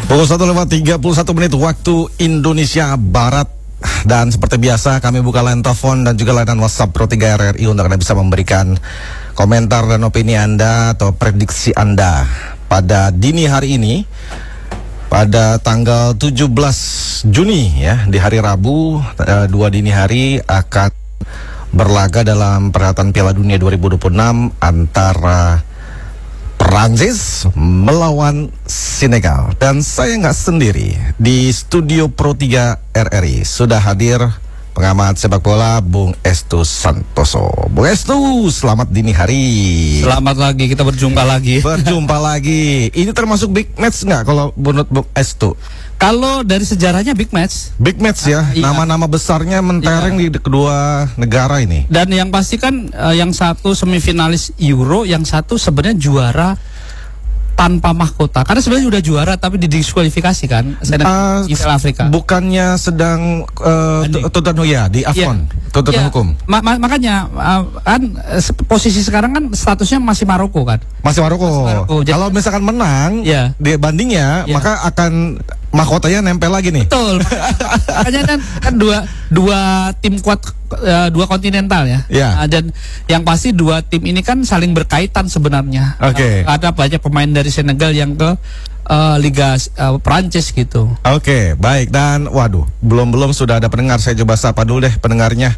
Pukul 1:31 waktu Indonesia Barat. Dan seperti biasa kami buka line telepon dan juga layanan WhatsApp Pro 3 RRI untuk Anda bisa memberikan komentar dan opini Anda atau prediksi Anda pada dini hari ini, pada tanggal 17 Juni ya, di hari Rabu, 2 dini hari akan berlaga dalam perhelatan Piala Dunia 2026 antara Prancis melawan Senegal. Dan saya nggak sendiri. Di studio Pro 3 RRI sudah hadir pengamat sepak bola Bung Estu Santoso. Bung Estu, selamat dini hari. Selamat lagi, kita berjumpa lagi. Berjumpa lagi. Ini termasuk big match nggak kalau menurut Bung Estu? Kalau dari sejarahnya big match. Big match ya, iya. Nama-nama besarnya mentereng di kedua negara ini. Dan yang pasti kan yang satu semifinalis Euro, yang satu sebenarnya juara tanpa mahkota. Karena sebenarnya sudah juara tapi didiskualifikasi kan Senegal Afrika. Bukannya sedang tuntutan di AFCON, tuntutan hukum. Makanya kan posisi sekarang kan statusnya masih Maroko kan. Masih Maroko. Kalau misalkan menang di bandingnya, maka akan mahkotanya nempel lagi nih. Betul. Makanya kan dua tim kuat, dua kontinental ya. Dan yang pasti dua tim ini kan saling berkaitan sebenarnya. Ada banyak pemain dari Senegal yang ke Liga Prancis gitu. Baik. Dan waduh, belum sudah ada pendengar. Saya coba sapa dulu deh pendengarnya.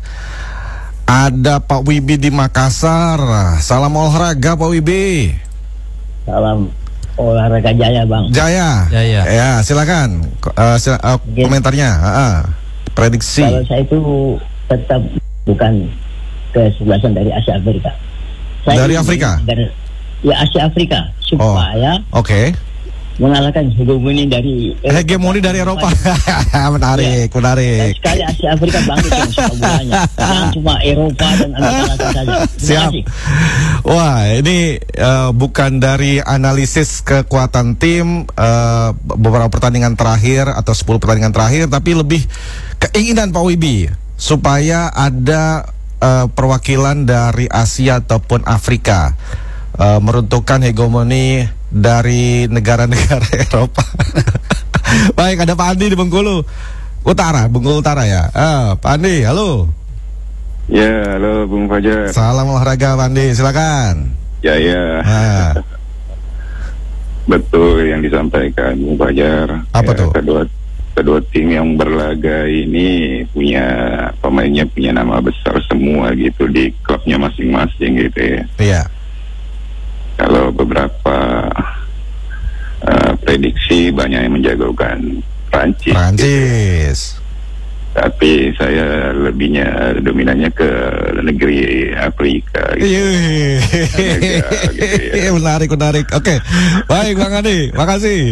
Ada Pak Wibi di Makassar. Salam olahraga Pak Wibi. Salam olahraga Jaya, Bang. Jaya. Ya, silakan. Komentarnya. Prediksi. Kalau saya itu tetap bukan kesebelasan dari Asia Afrika. Dari Afrika? Ya, Asia Afrika supaya mengalahkan hegemoni dari Eropa. Menarik. Dan sekali Asia Afrika bangkit yang sepak bolanya. Jangan cuma Eropa dan Amerika saja. Siap. Wah, ini bukan dari analisis kekuatan tim beberapa pertandingan terakhir atau 10 pertandingan terakhir, tapi lebih keinginan Pak Wibi supaya ada perwakilan dari Asia ataupun Afrika meruntuhkan hegemoni dari negara-negara Eropa. Baik, ada Pak Andi di Bengkulu Utara ya. Pak Andi, halo. Ya, halo Bung Fajar. Salam olahraga Pak Andi, silakan. Ya. Betul yang disampaikan Bung Fajar. Apa tuh? Kedua tim yang berlaga ini pemainnya punya nama besar semua gitu di klubnya masing-masing gitu ya. Iya. Kalau beberapa prediksi banyak yang menjagokan Prancis. Gitu. Tapi saya lebihnya dominannya ke negeri Afrika. Gitu. Menarik. Baik Bang Andi, makasih.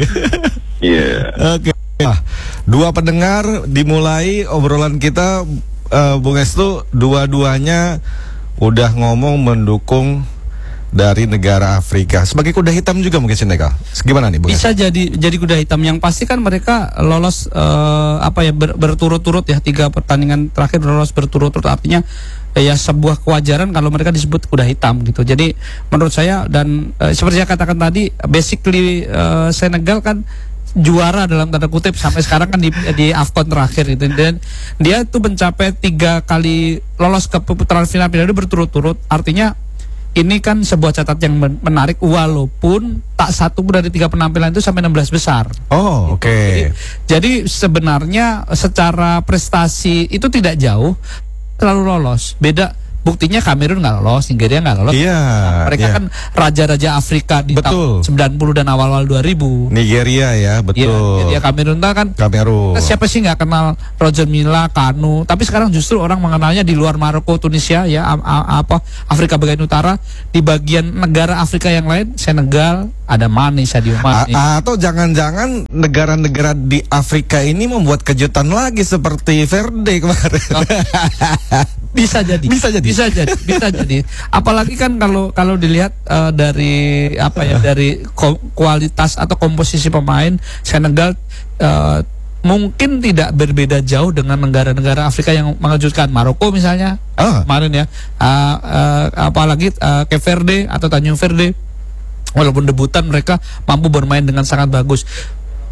Dua pendengar, dimulai obrolan kita. Bung Estu, dua-duanya udah ngomong mendukung dari negara Afrika sebagai kuda hitam juga mungkin Senegal. Gimana nih Bung? Bisa jadi kuda hitam. Yang pasti kan mereka lolos berturut-turut ya, 3 pertandingan terakhir lolos berturut-turut, artinya ya sebuah kewajaran kalau mereka disebut kuda hitam gitu. Jadi menurut saya, dan seperti saya katakan tadi, basically Senegal kan juara dalam tanda kutip sampai sekarang kan di AFCON terakhir itu, dan dia tuh mencapai 3 kali lolos ke putaran final berturut-turut. Artinya ini kan sebuah catatan yang menarik, walaupun tak satu pun dari 3 penampilan itu sampai 16 besar. Jadi sebenarnya secara prestasi itu tidak jauh terlalu lolos. Beda, buktinya Kamerun nggak lolos, Nigeria nggak lolos. Mereka kan raja-raja Afrika di tahun 90 dan awal-awal 2000. Nigeria ya, betul. Nigeria, Kamerun kan. Siapa sih nggak kenal Roger Milla, Kanu? Tapi sekarang justru orang mengenalnya di luar Maroko, Tunisia ya, Afrika bagian utara. Di bagian negara Afrika yang lain, Senegal, ada Mane, Sadio Mane. Atau jangan-jangan negara-negara di Afrika ini membuat kejutan lagi seperti Verde kemarin. Bisa jadi. Apalagi kan kalau dilihat dari dari kualitas atau komposisi pemain, Senegal mungkin tidak berbeda jauh dengan negara-negara Afrika yang mengejutkan. Maroko misalnya kemarin ya, apalagi Cape Verde atau Tanjung Verde, walaupun debutan mereka mampu bermain dengan sangat bagus.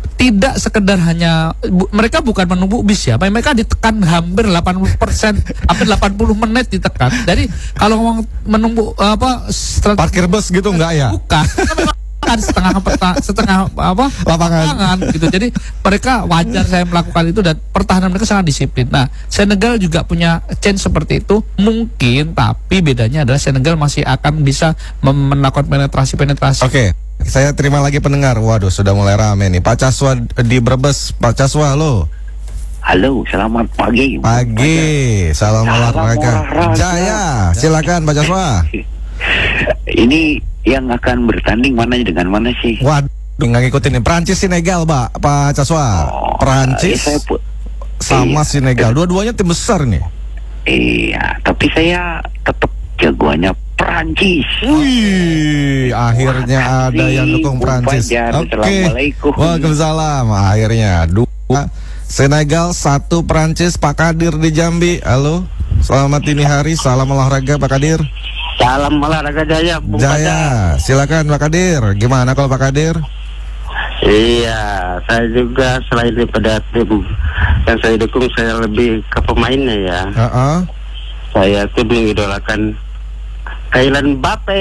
tidak sekedar hanya mereka bukan menumpuk bis ya, mereka ditekan hampir 80%, hampir 80 menit ditekan. Jadi kalau ngomong menumpuk parkir bus gitu enggak ya? Bukan. Kan setengah lapangan gitu. Jadi mereka wajar saya melakukan itu dan pertahanan mereka sangat disiplin. Nah, Senegal juga punya chance seperti itu mungkin, tapi bedanya adalah Senegal masih akan bisa melakukan penetrasi. Oke. Saya terima lagi pendengar. Waduh, sudah mulai rame nih. Pak Caswa di Brebes. Pak Caswa, halo. Halo, selamat pagi. Salam olahraga. Jaya, silakan Pak Caswa. Ini yang akan bertanding mana dengan mana sih? Waduh, nggak ngikutin nih. Prancis Senegal, Pak Caswa. Prancis sama Senegal. Dua-duanya tim besar nih. Iya, tapi saya tetap jagoannya Prancis. Wih, akhirnya ada yang dukung Prancis. Oke. Waalaikumsalam. Akhirnya 2 Senegal, 1 Prancis. Pak Kadir di Jambi. Halo. Selamat dini hari. Salam olahraga Pak Kadir. Salam olahraga Jaya. Jaya, silakan Pak Kadir. Gimana kalau Pak Kadir? Iya, saya juga selain daripada tim yang saya dukung, saya lebih ke pemainnya ya. Saya tuh mengidolakan Kylian Mbappe.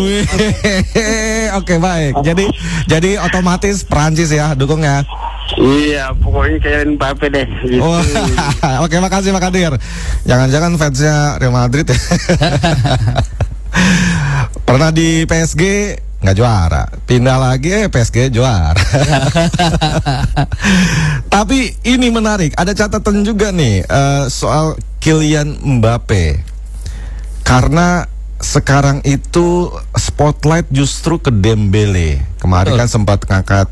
Oke, baik. Jadi otomatis Prancis ya dukungnya. Iya, pokoknya Kylian Mbappe deh. Gitu. Oke, makasih Pak Kadir. Jangan-jangan fansnya Real Madrid ya. Pernah di PSG nggak juara, pindah lagi PSG juara. Tapi ini menarik, ada catatan juga nih soal Kylian Mbappe, karena sekarang itu spotlight justru ke Dembele. Kemarin kan sempat ngangkat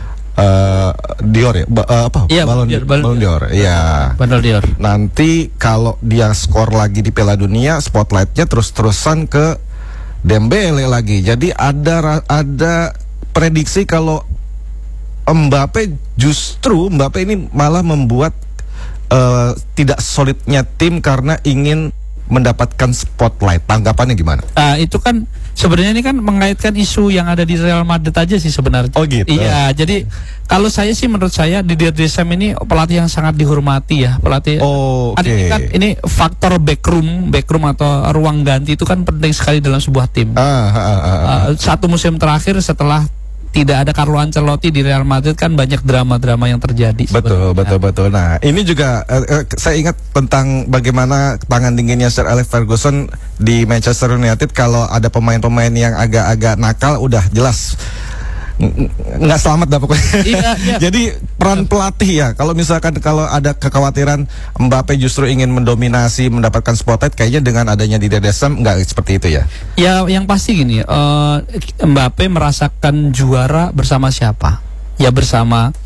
Dior ya, Ballon d'Or. Iya. Ballon d'Or. Nanti kalau dia skor lagi di Piala Dunia, spotlightnya terus-terusan ke Dembele lagi. Jadi ada prediksi kalau Mbappe ini malah membuat tidak solidnya tim karena ingin mendapatkan spotlight. Tanggapannya gimana? Itu kan sebenarnya ini kan mengaitkan isu yang ada di Real Madrid aja sih sebenarnya. Oh gitu. Iya, jadi kalau menurut saya Didier Deschamps ini pelatih yang sangat dihormati ya, pelatih. Ini faktor backroom atau ruang ganti itu kan penting sekali dalam sebuah tim. Satu musim terakhir setelah tidak ada Carlo Ancelotti di Real Madrid kan banyak drama-drama yang terjadi. Betul. Nah, ini juga saya ingat tentang bagaimana tangan dinginnya Sir Alex Ferguson di Manchester United. Kalau ada pemain-pemain yang agak-agak nakal, udah jelas nggak selamat dah pokoknya. Iya. Jadi peran pelatih ya. Kalau misalkan ada kekhawatiran Mbappe justru ingin mendominasi, mendapatkan spotlight, kayaknya dengan adanya Didier Deschamps nggak seperti itu ya. Ya, yang pasti gini, Mbappe merasakan juara bersama siapa? Ya bersama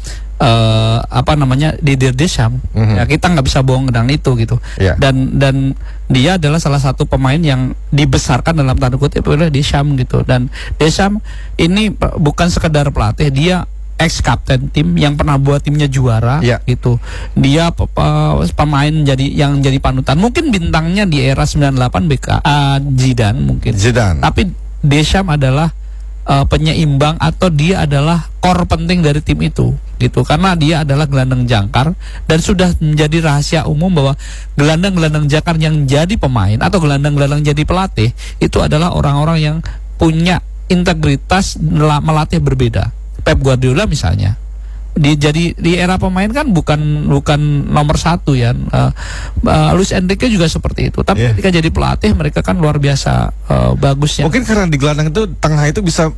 Didier Deschamps. Ya, kita nggak bisa bohong dengan itu gitu. Yeah. Dan dia adalah salah satu pemain yang dibesarkan dalam tanda kutip oleh Deschamps gitu. Dan Deschamps ini bukan sekedar pelatih, dia ex kapten tim yang pernah buat timnya juara gitu. Dia pemain yang jadi panutan. Mungkin bintangnya di era 98 Zidane mungkin. Tapi Deschamps adalah penyeimbang, atau dia adalah core penting dari tim itu gitu, karena dia adalah gelandang jangkar dan sudah menjadi rahasia umum bahwa gelandang-gelandang jangkar yang jadi pemain atau gelandang-gelandang jadi pelatih itu adalah orang-orang yang punya integritas melatih berbeda. Pep Guardiola misalnya, di era pemain kan bukan nomor 1 ya. Luis Enrique juga seperti itu. Tapi ketika jadi pelatih mereka kan luar biasa bagusnya. Mungkin karena di gelandang itu tengah itu bisa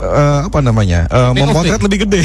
memotret lebih gede.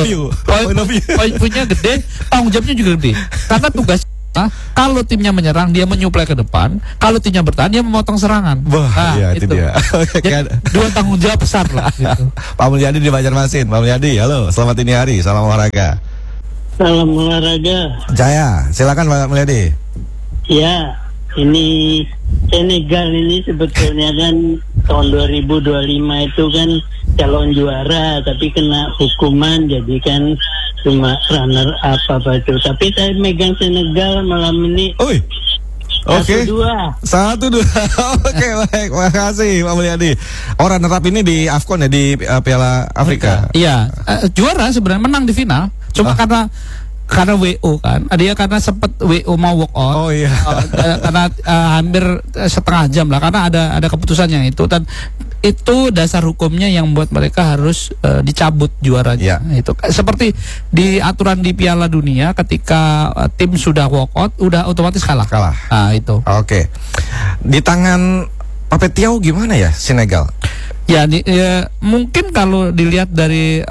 Poinnya gede, tanggung jawabnya juga gede. Karena tugas kalau timnya menyerang dia menyuplai ke depan, kalau timnya bertahan dia memotong serangan. Itu dia. Jadi, 2 tanggung jawab besar lah gitu. Pak Mulyadi di Banjarmasin. Pak Mulyadi, halo, selamat dini hari, salam olahraga. Salam olahraga. Jaya, silakan Pak Mulyadi. Ya, ini Senegal ini sebetulnya kan tahun 2025 itu kan calon juara, tapi kena hukuman jadi kan cuma runner up apa itu. Tapi saya megang Senegal malam ini. Oke. 1-2. 1-2. Oke, baik. Makasih Pak Mulyadi. Orang nerap ini di AFCON ya, di Piala Afrika. Iya, juara sebenarnya, menang di final. Cuma karena WO kan, dia karena sempat WO mau walk out. Oh iya. Karena hampir setengah jam lah, karena ada keputusan yang itu, dan itu dasar hukumnya yang membuat mereka harus dicabut juaranya. Itu seperti di aturan di Piala Dunia, ketika tim sudah walk out, udah otomatis kalah. Nah, itu. Oke. Di tangan Papet Thiaw gimana ya Senegal? Ya, mungkin kalau dilihat dari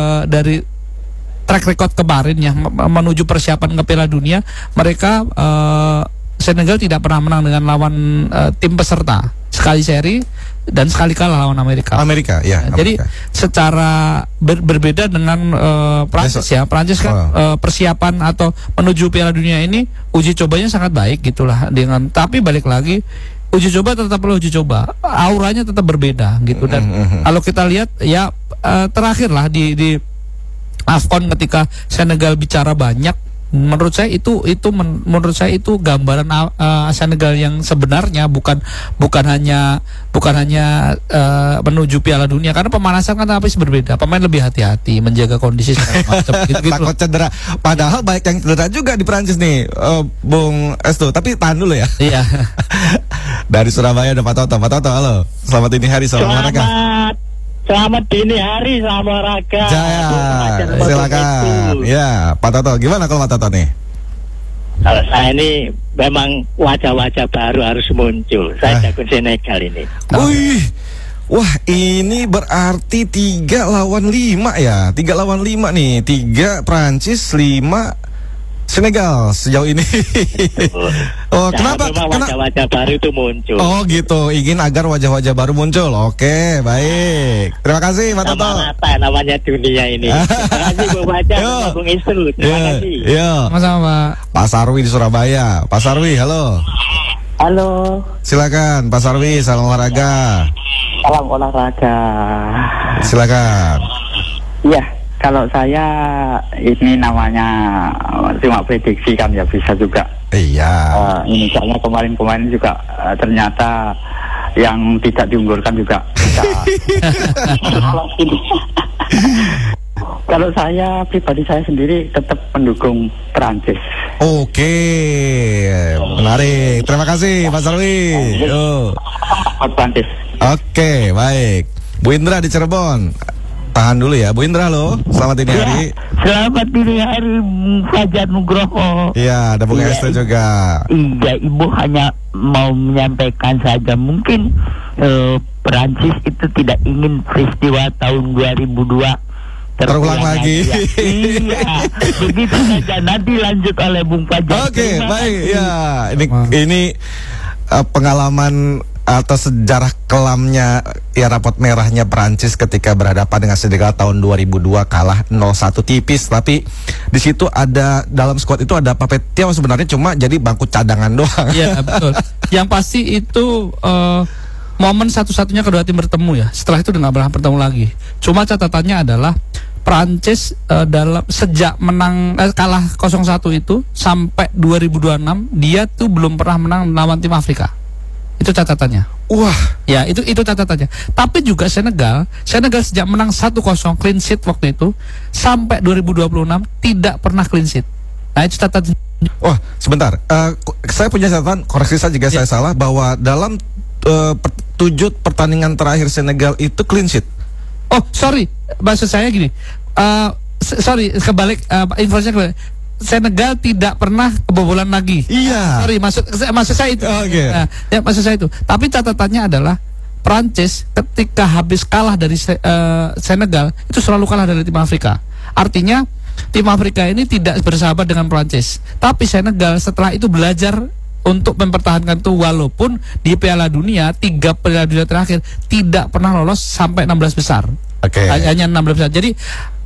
track record kemarin ya, menuju persiapan ke Piala Dunia, mereka Senegal tidak pernah menang dengan lawan tim peserta. Sekali seri dan sekali kalah lawan Amerika. Jadi secara berbeda dengan Prancis ya. Prancis kan persiapan atau menuju Piala Dunia ini uji cobanya sangat baik gitulah, tapi balik lagi uji coba tetap perlu uji coba. Auranya tetap berbeda gitu, dan kalau kita lihat ya terakhir lah di AFCON ketika Senegal bicara banyak, menurut saya itu gambaran Senegal yang sebenarnya, bukan hanya menuju Piala Dunia, karena pemanasan kan habis berbeda. Pemain lebih hati-hati menjaga kondisi segala macam gitu. Takut cedera. Padahal baik yang cedera juga di Prancis nih, Bung Estu. Tapi tahan dulu ya. Iya. Dari Surabaya ada Pak Toto. Pak Toto, halo. Selamat dini hari, salam olahraga. Selamat dini hari, salam olahraga. Jaya, silakan. Ya, Pak Toto, gimana kalau Pak Toto nih? Kalau saya ini memang wajah-wajah baru harus muncul. Saya jago Senegal ini. Wih, wah ini berarti 3 lawan 5 ya. 3 lawan 5 nih. 3 Prancis, 5 Senegal sejauh ini. Oh, kenapa? Wajah-wajah baru itu muncul. Oh gitu, ingin agar wajah-wajah baru muncul. Oke, baik. Terima kasih Pak Toto. Sama namanya dunia ini. Terima kasih Bung Wajah, Bung Isru. Terima kasih. Sama-sama. Pak Sarwi di Surabaya. Pak Sarwi, halo. Halo. Silakan Pak Sarwi, salam olahraga. Salam olahraga. Silakan. Iya. Kalau saya ini namanya cuma prediksi kan ya, bisa juga. Iya. Ini soalnya kemarin juga ternyata yang tidak diunggulkan juga bisa. Kalau saya pribadi, saya sendiri tetap mendukung Prancis. Oke, menarik. Terima kasih Pak Sarwi. Prancis. Oke, baik. Bu Indra di Cirebon. Tahan dulu ya, Bu Indra, halo. Selamat dini hari. Selamat dini hari, Fajar Nugroho. Iya, ada Bung Estu juga. Iya, Ibu hanya mau menyampaikan saja, mungkin Perancis itu tidak ingin peristiwa tahun 2002 terulang lagi. Iya, begitu saja. Nanti lanjut oleh Bung Fajar. Oke, baik. Ya, ini pengalaman atau sejarah kelamnya ya, rapot merahnya Prancis ketika berhadapan dengan Senegal tahun 2002, kalah 0-1 tipis. Tapi di situ ada, dalam skuad itu ada Papet Thiaw sebenarnya cuma jadi bangku cadangan doang. Iya, betul. Yang pasti itu momen satu-satunya kedua tim bertemu ya. Setelah itu udah nggak pernah bertemu lagi. Cuma catatannya adalah Prancis dalam sejak kalah 0-1 itu sampai 2026 dia tuh belum pernah menang lawan tim Afrika. Itu catatannya. Wah, ya itu catatannya. Tapi juga Senegal sejak menang 1-0 clean sheet waktu itu sampai 2026 tidak pernah clean sheet. Nah, itu catatan. Wah, sebentar. Saya punya catatan, koreksi saya jika saya salah, bahwa dalam 7 pertandingan terakhir Senegal itu clean sheet. Oh, sorry. Maksud saya gini. Sorry, kebalik, informasinya kebalik. Senegal tidak pernah kebobolan lagi. Iya. Sorry, maksud saya itu. Okay. Ya, maksud saya itu. Tapi catatannya adalah Prancis ketika habis kalah dari Senegal itu selalu kalah dari tim Afrika. Artinya tim Afrika ini tidak bersahabat dengan Prancis. Tapi Senegal setelah itu belajar untuk mempertahankan itu, walaupun di Piala Dunia 3 Piala Dunia terakhir tidak pernah lolos sampai 16 besar. Oke. Hanya 16 besar. Jadi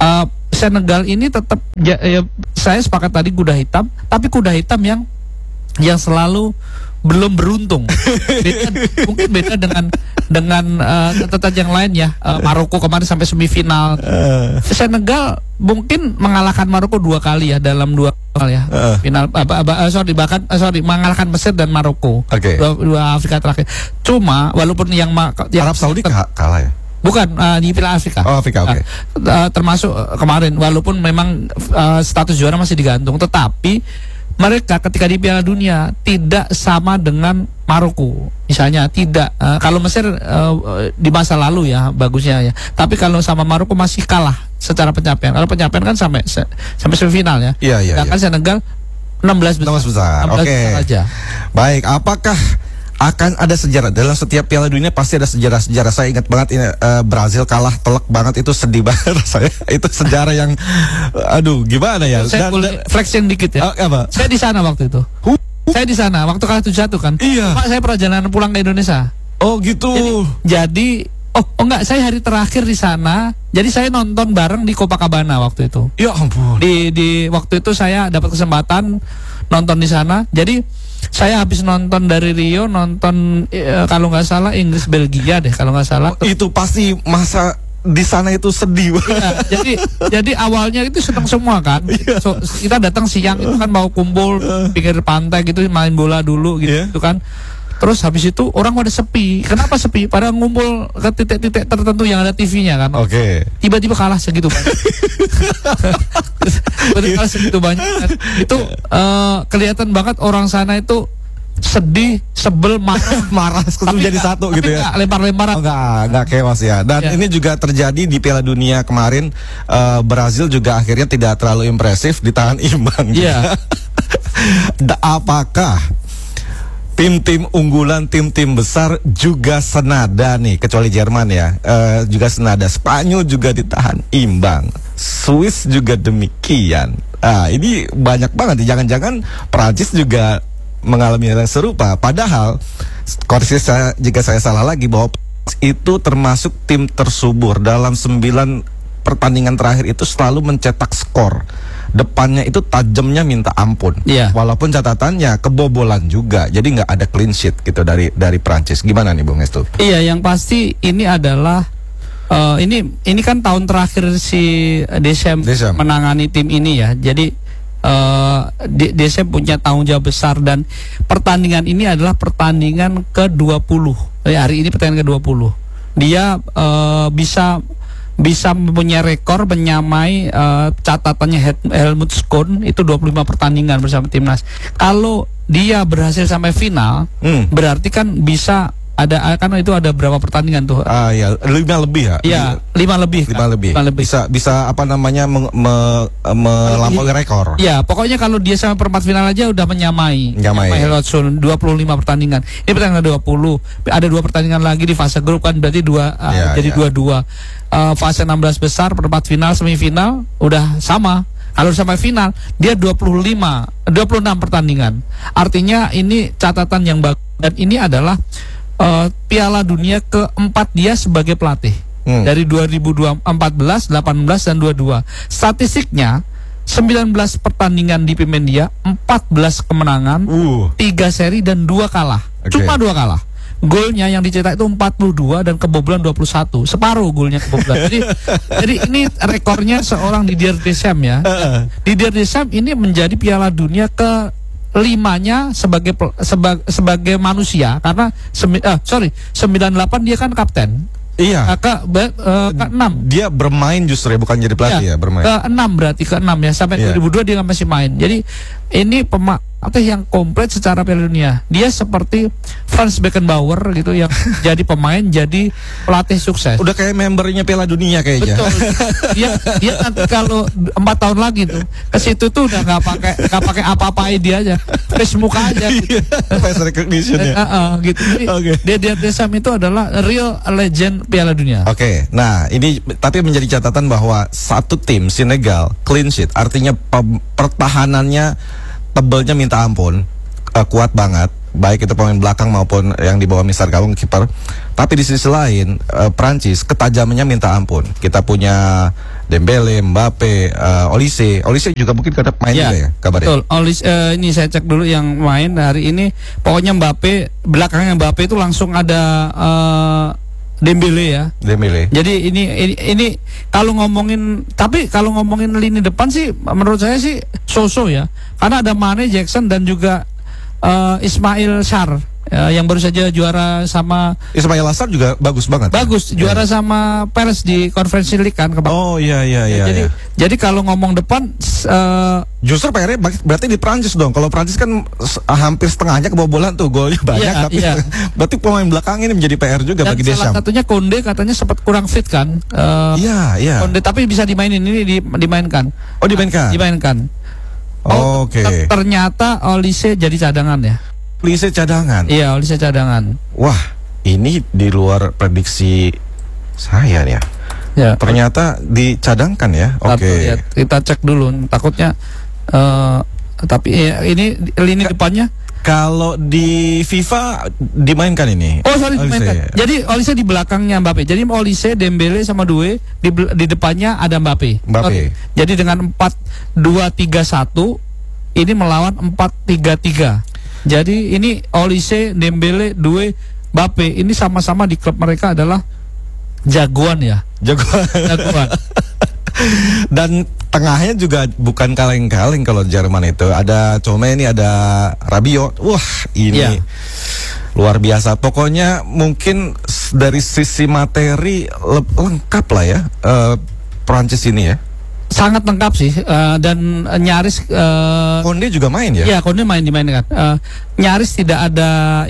Senegal ini tetap saya sepakat tadi kuda hitam, tapi kuda hitam yang yang selalu belum beruntung. Mungkin beda dengan catatan yang lain ya. Maroko kemarin sampai semifinal. Senegal mungkin mengalahkan Maroko 2 kali ya dalam 2 final ya. Final mengalahkan Mesir dan Maroko. Dua Afrika terakhir. Cuma walaupun yang Arab Saudi kalah ya. Bukan di Piala Afrika. Oh, Afrika, oke. Termasuk kemarin walaupun memang status juara masih digantung, tetapi mereka ketika di Piala Dunia tidak sama dengan Maroko. Misalnya tidak kalau Mesir di masa lalu ya bagusnya ya. Tapi kalau sama Maroko masih kalah secara pencapaian. Kalau pencapaian kan sampai semifinal ya. Iya. Sedangkan Senegal 16 besar. Oke. Baik, apakah akan ada sejarah dalam setiap Piala Dunia? Pasti ada sejarah-sejarah. Saya ingat banget ini Brazil kalah telak banget, itu sedih banget rasanya. Itu sejarah yang aduh gimana ya. Saya boleh flexing dikit ya. Apa? Saya di sana waktu itu. Saya di sana waktu kalah 7-1 kan. Iya. Pak, saya perjalanan pulang ke Indonesia. Oh gitu. Jadi enggak, saya hari terakhir di sana. Jadi saya nonton bareng di Copacabana waktu itu. Ya ampun. Di waktu itu saya dapat kesempatan nonton di sana. Jadi saya habis nonton dari Rio, nonton kalau nggak salah Inggris Belgia deh kalau nggak salah. Itu pasti masa di sana itu sedih banget. Ya, jadi awalnya itu senang semua kan. So, kita datang siang itu kan mau kumpul pinggir pantai gitu, main bola dulu gitu kan. Terus habis itu orang pada sepi. Kenapa sepi? Pada ngumpul ke titik-titik tertentu yang ada TV-nya kan. Oke. Tiba-tiba kalah segitu banyak. Kalah segitu banyak kan. Itu kelihatan banget orang sana itu sedih, sebel, marah jadi satu gitu ya. Lempar-lemparan. Enggak kewas ya. Dan ini juga terjadi di Piala Dunia kemarin. Brazil juga akhirnya tidak terlalu impresif, ditahan imbang. Iya. Apakah tim-tim unggulan, tim-tim besar juga senada nih, kecuali Jerman ya, juga senada. Spanyol juga ditahan imbang, Swiss juga demikian. Ini banyak banget. Jangan-jangan Prancis juga mengalami hal yang serupa. Padahal, koreksi saya jika saya salah lagi, bahwa itu termasuk tim tersubur dalam 9 pertandingan terakhir itu selalu mencetak skor. Depannya itu tajamnya minta ampun. Walaupun catatannya kebobolan juga. Jadi nggak ada clean sheet gitu dari Prancis. Gimana nih Bung Estu? Iya, yang pasti ini adalah ini kan tahun terakhir si Deschamps menangani tim ini ya. Jadi Deschamps punya tanggung jawab besar dan pertandingan ini adalah pertandingan ke-20. Hari ini pertandingan ke-20. Dia bisa mempunyai rekor menyamai catatannya Helmut Schön itu 25 pertandingan bersama timnas. Kalau dia berhasil sampai final, berarti kan bisa karena itu ada berapa pertandingan tuh? Ya, 5 lebih ya. Iya, 5 lebih. 5 lebih. Bisa apa namanya melampaui rekor. Ya, pokoknya kalau dia sampai perempat final aja udah menyamai Helmut Schön 25 pertandingan. Ini pertandingan 20. Ada 2 pertandingan lagi di fase grup kan, berarti 2-2. Fase 16 besar, perempat final, semifinal udah sama. Kalau sampai final dia 26 pertandingan. Artinya ini catatan yang bagus dan ini adalah Piala Dunia keempat dia sebagai pelatih. Dari 2014, 18 dan 22. Statistiknya 19 pertandingan dipimpin dia, 14 kemenangan, 3 seri dan 2 kalah. Cuma 2 kalah. Golnya yang dicetak itu 42 dan kebobolan 21. Separuh golnya kebobolan. Jadi ini rekornya seorang Didier Deschamps ya. Didier Deschamps ini menjadi Piala Dunia ke-5-nya sebagai manusia karena 98 dia kan kapten. Iya. Ke-6 dia bermain justru ya, bukan jadi pelatih ya, bermain. Ke-6 berarti ke-6 ya, sampai 2002 dia masih main. Jadi ini pelatih yang komplit secara Piala Dunia. Dia seperti Franz Beckenbauer gitu yang jadi pemain, jadi pelatih sukses. Udah kayak membernya Piala Dunia kayaknya. Betul. Dia nanti kalau 4 tahun lagi tuh ke situ tuh udah nggak pakai apa-apa dia aja, face muka aja. Gitu. Face recognition ya. Gitu. Jadi Didier Deschamps itu adalah real legend Piala Dunia. Oke. Nah, ini tapi menjadi catatan bahwa satu tim Senegal clean sheet, artinya pertahanannya tebelnya minta ampun, kuat banget, baik itu pemain belakang maupun yang di bawah misar gawang, kiper. Tapi di sisi lain Prancis ketajamannya minta ampun. Kita punya Dembele, Mbappe, Olise juga mungkin kada main juga ya kabarnya. Betul. Ini saya cek dulu yang main hari ini. Pokoknya Mbappe, belakangnya Mbappe itu langsung ada Dembele ya. Dembele. Jadi ini kalau ngomongin lini depan sih menurut saya sih so-so ya. Karena ada Mane, Jackson dan juga Ismail Sarr yang baru saja juara sama Ismail Sarr juga bagus banget. Bagus, juara sama Perez di Conference League kan. Oh iya. Jadi kalau ngomong depan justru PR berarti di Prancis dong. Kalau Prancis kan hampir setengahnya kebobolan tuh, golnya banyak tapi berarti pemain belakang ini menjadi PR juga dan bagi Deschamps. Salah satunya Konde katanya sempat kurang fit kan. Iya. Konde tapi bisa dimainin, ini dimainkan. Oh, dimainkan. Oke. Ternyata Olise jadi cadangan ya. Olise cadangan. Iya, Olise cadangan. Wah, ini di luar prediksi saya nih ya. Ya. Ternyata dicadangkan ya. Oke. Kita cek dulu. Takutnya tapi ini lini depannya. Kalau di FIFA dimainkan ini. Oh sorry, dimainkan. Jadi Olise di belakangnya Mbappe. Jadi Olise, Dembele sama Doué di depannya ada Mbappe. Okay. Jadi dengan 4-2-3-1 ini melawan 4-3-3. Jadi ini Olise, Dembele, Doué, Mbappe ini sama-sama di klub mereka adalah jagoan ya. Jagoan. Dan tengahnya juga bukan kaleng-kaleng kalau Jerman itu. Ada Tchouaméni, ada Rabiot. Wah, ini luar biasa. Pokoknya mungkin dari sisi materi lengkap lah ya Prancis ini ya. Sangat lengkap sih dan nyaris Konde juga main ya? Iya, Konde dimainkan. Nyaris tidak ada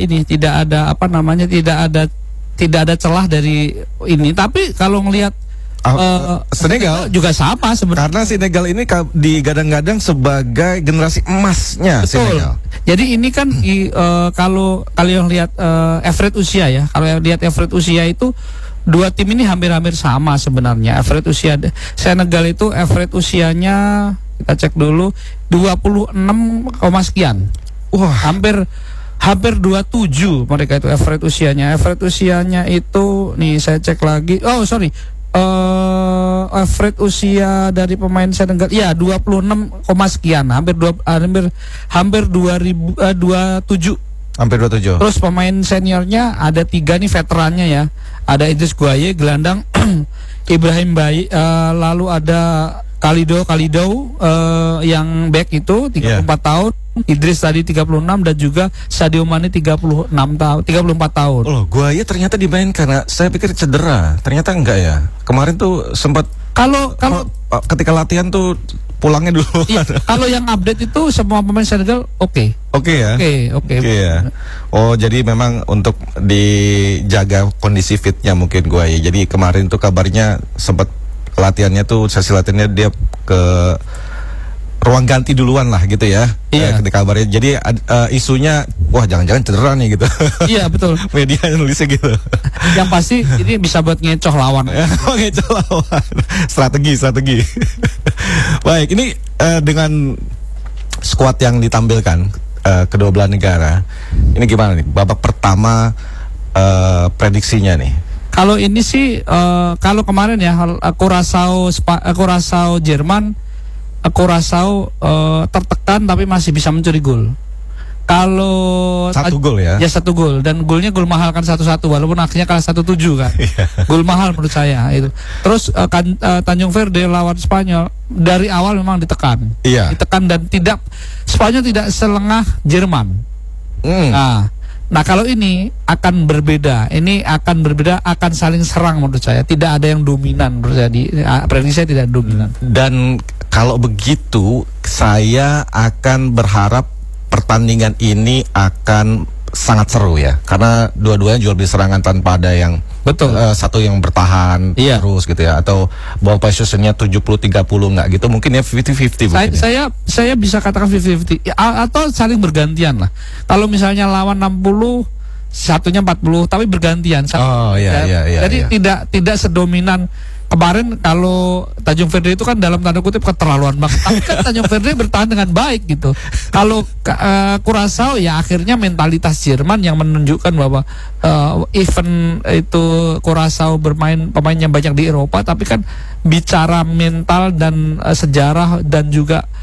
tidak ada celah dari ini. Tapi kalau ngelihat Senegal juga sama sebenarnya. Karena Senegal ini digadang-gadang sebagai generasi emasnya. Betul. Senegal. Jadi ini kan kalau kalian lihat average usia ya. Kalau lihat average usia itu dua tim ini hampir-hampir sama sebenarnya. Average usia Senegal itu average usianya kita cek dulu 26, sekian. Wah, hampir 27 mereka itu average usianya. Average usianya itu nih saya cek lagi. Oh, sorry. Average usia dari pemain Senegal ya 26, sekian, hampir 2027. Hampir 27. Terus pemain seniornya ada 3 nih veterannya ya. Ada Idris Guaye gelandang, Ibrahim Bayi, lalu ada Kalidou yang back itu 34 tahun, Idris tadi 36 dan juga Sadio Mane 34 tahun. Oh, Guaye ternyata dimainkan karena saya pikir cedera. Ternyata enggak ya. Kemarin tuh sempat kalau ketika latihan tuh pulangnya dulu. Iya, kalau yang update itu semua pemain Senegal oke. Oke ya. Oke ya. Oh, jadi memang untuk dijaga kondisi fitnya mungkin Guaye. Jadi kemarin tuh kabarnya sempat latihannya tuh sesi latihannya dia ke ruang ganti duluan lah gitu ya. Iya. Ketika kabarnya. Jadi isunya wah jangan-jangan cedera nih gitu. Iya betul. Media nulisnya gitu. Yang pasti ini bisa buat ngecoh lawan. Ngecoh lawan. Strategi. Baik, ini dengan skuad yang ditampilkan kedua belah negara. Ini gimana nih babak pertama prediksinya nih? Kalau ini sih kalau kemarin ya Curaçao Jerman, Curaçao tertekan tapi masih bisa mencuri gol. Kalau 1 gol ya? Ya 1 gol dan golnya gol mahal kan 1-1 walaupun akhirnya kalah 1-7 kan. Gol mahal menurut saya itu. Terus Tanjung Verde lawan Spanyol dari awal memang ditekan. Ditekan dan Spanyol tidak selengah Jerman. Nah kalau ini akan berbeda. Ini akan berbeda, akan saling serang menurut saya. Tidak ada yang dominan menurut saya. Prediksi saya tidak dominan. Dan kalau begitu saya akan berharap pertandingan ini akan sangat seru ya. Karena dua-duanya jual beli serangan tanpa ada yang satu yang bertahan terus gitu ya. Atau ball possession-nya 70-30 enggak gitu. Mungkin ya 50-50 mungkin. Saya bisa katakan 50-50 atau saling bergantian lah. Kalau misalnya lawan 60 satunya 40 tapi bergantian. Jadi tidak sedominan kemarin kalau Tanjung Verde itu kan dalam tanda kutip keterlaluan banget. Tapi kan Tanjung Verde bertahan dengan baik gitu. Kalau Curaçao ya akhirnya mentalitas Jerman yang menunjukkan bahwa event itu Curaçao pemainnya banyak di Eropa, tapi kan bicara mental dan sejarah dan juga